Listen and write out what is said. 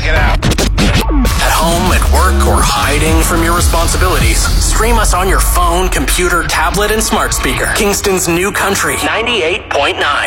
Check it out. At home, at work, or hiding from your responsibilities, stream us on your phone, computer, tablet, and smart speaker. Kingston's New Country 98.9.